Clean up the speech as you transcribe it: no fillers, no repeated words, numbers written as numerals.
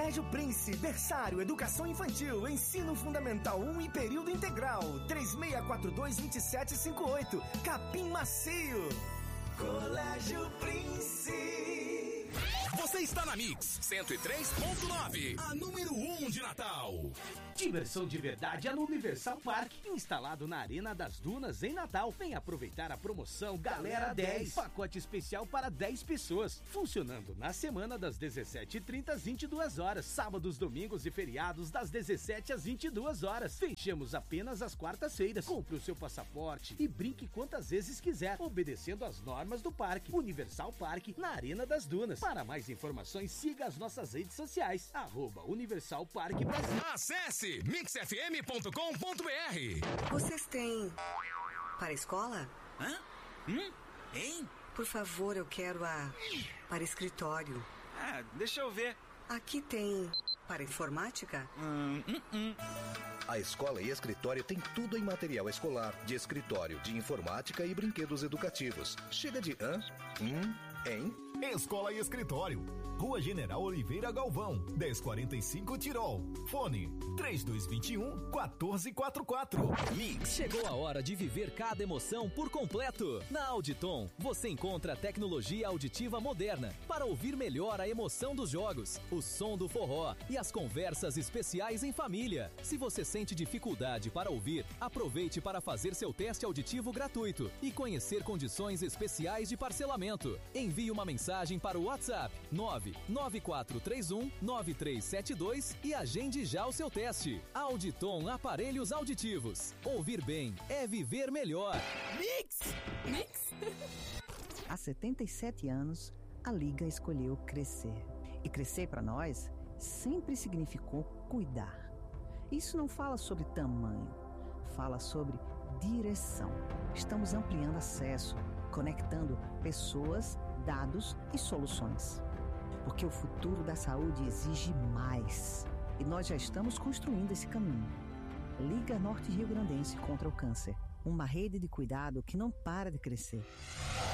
Colégio Prince, berçário, educação infantil, ensino fundamental 1 e período integral. 3642-2758, Capim Macio. Colégio Prince. Você está na Mix 103.9, a número 1 de Natal. Diversão de verdade é no Universal Park, instalado na Arena das Dunas em Natal. Vem aproveitar a promoção Galera 10, pacote especial para 10 pessoas, funcionando na semana das 17h30 às 22 horas, sábados, domingos e feriados das 17 às 22 horas. Fechamos apenas às quartas-feiras. Compre o seu passaporte e brinque quantas vezes quiser, obedecendo às normas do parque. Universal Park, na Arena das Dunas. Para mais informações, siga as nossas redes sociais, @Universal Park Brasil. Acesse mixfm.com.br. Vocês têm para a escola? Hã? Hein? Por favor, eu quero para escritório. Deixa eu ver. Aqui tem para informática? A escola e escritório tem tudo em material escolar, de escritório, de informática e brinquedos educativos. Chega de hein? Escola e Escritório, Rua General Oliveira Galvão, 1045 Tirol. Fone 3221-1444. Mix. Chegou a hora de viver cada emoção por completo. Na Auditon, você encontra a tecnologia auditiva moderna para ouvir melhor a emoção dos jogos, o som do forró e as conversas especiais em família. Se você sente dificuldade para ouvir, aproveite para fazer seu teste auditivo gratuito e conhecer condições especiais de parcelamento. Envie uma mensagem para o WhatsApp 99431-9372 e agende já o seu teste. Auditon Aparelhos Auditivos. Ouvir bem é viver melhor. Mix! Há 77 anos, a Liga escolheu crescer. E crescer para nós sempre significou cuidar. Isso não fala sobre tamanho, fala sobre direção. Estamos ampliando acesso, conectando pessoas, dados e soluções. Porque o futuro da saúde exige mais. E nós já estamos construindo esse caminho. Liga Norte Rio Grandense contra o Câncer. Uma rede de cuidado que não para de crescer.